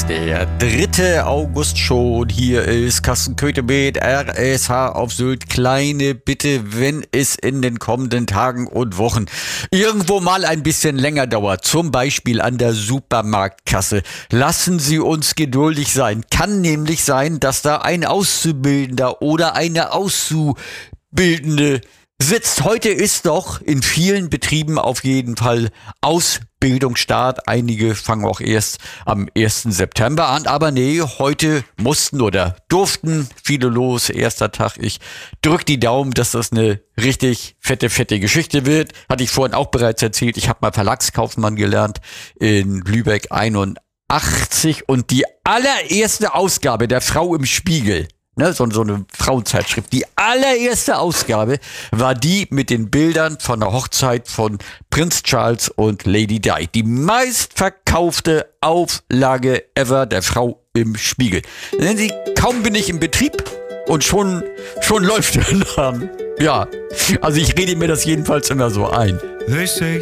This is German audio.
Der 3. August schon. Hier ist Carsten Köthe mit RSH auf Sylt. Kleine Bitte, wenn es in den kommenden Tagen und Wochen irgendwo mal ein bisschen länger dauert, zum Beispiel an der Supermarktkasse, lassen Sie uns geduldig sein. Kann nämlich sein, dass da ein Auszubildender oder eine Auszubildende sitzt. Heute ist doch in vielen Betrieben auf jeden Fall Ausbildungsstart. Einige fangen auch erst am 1. September an. Aber nee, heute mussten oder durften viele los. Erster Tag. Ich drück die Daumen, dass das eine richtig fette Geschichte wird. Hatte ich vorhin auch bereits erzählt. Ich habe mal Verlagskaufmann gelernt in Lübeck 81. Und die allererste Ausgabe der Frau im Spiegel, so eine Frauenzeitschrift. Die allererste Ausgabe war die mit den Bildern von der Hochzeit von Prinz Charles und Lady Di. Die meistverkaufte Auflage ever der Frau im Spiegel. Nennen Sie, kaum bin ich im Betrieb und schon läuft der Laden. Ja, also ich rede mir das jedenfalls immer so ein.